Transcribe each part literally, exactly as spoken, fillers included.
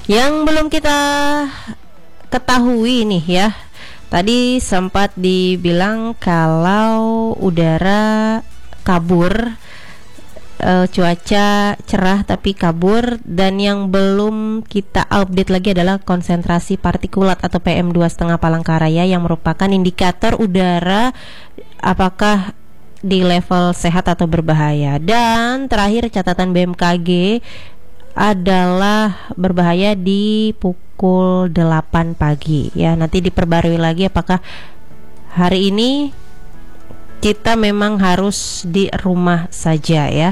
Yang belum kita ketahui nih ya, tadi sempat dibilang kalau udara kabur, e, cuaca cerah tapi kabur, dan yang belum kita update lagi adalah konsentrasi partikulat atau P M dua koma lima Palangkaraya yang merupakan indikator udara apakah di level sehat atau berbahaya. Dan terakhir catatan B M K G adalah berbahaya di pukul delapan pagi ya. Nanti diperbarui lagi apakah hari ini kita memang harus di rumah saja ya.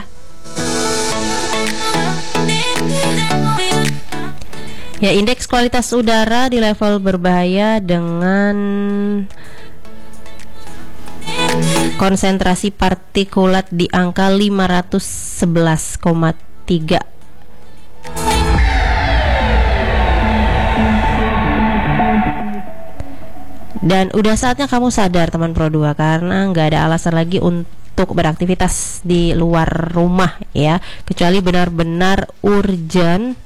Ya, indeks kualitas udara di level berbahaya dengan konsentrasi partikulat di angka lima ratus sebelas koma tiga. Dan udah saatnya kamu sadar teman Pro dua, karena nggak ada alasan lagi untuk beraktivitas di luar rumah ya, kecuali benar-benar urgent.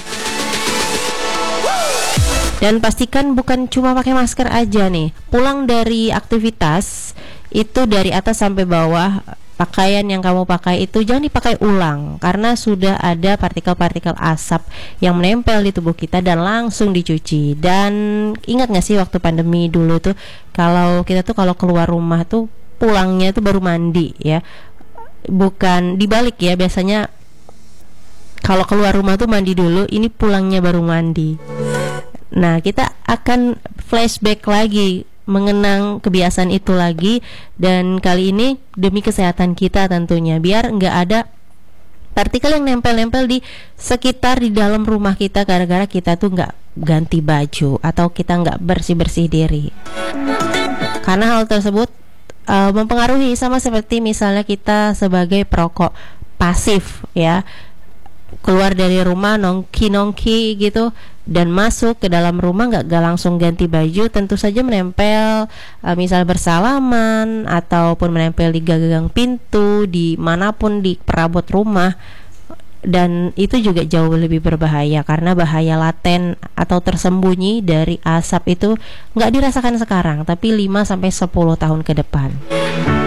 Dan pastikan bukan cuma pakai masker aja nih. Pulang dari aktivitas itu dari atas sampai bawah, pakaian yang kamu pakai itu jangan dipakai ulang, karena sudah ada partikel-partikel asap yang menempel di tubuh kita dan langsung dicuci. Dan ingat gak sih waktu pandemi dulu tuh, kalau kita tuh kalau keluar rumah tuh pulangnya tuh baru mandi ya, bukan dibalik ya. Biasanya kalau keluar rumah tuh mandi dulu, ini pulangnya baru mandi. Nah, kita akan flashback lagi, mengenang kebiasaan itu lagi, dan kali ini demi kesehatan kita tentunya, biar nggak ada partikel yang nempel-nempel di sekitar di dalam rumah kita gara-gara kita tuh nggak ganti baju atau kita nggak bersih-bersih diri. Karena hal tersebut uh, mempengaruhi, sama seperti misalnya kita sebagai perokok pasif ya, keluar dari rumah nongki-nongki gitu dan masuk ke dalam rumah nggak nggak langsung ganti baju, tentu saja menempel, uh, misal bersalaman ataupun menempel di gagang pintu, di manapun di perabot rumah. Dan itu juga jauh lebih berbahaya, karena bahaya laten atau tersembunyi dari asap itu nggak dirasakan sekarang, tapi lima sampai sepuluh tahun ke depan.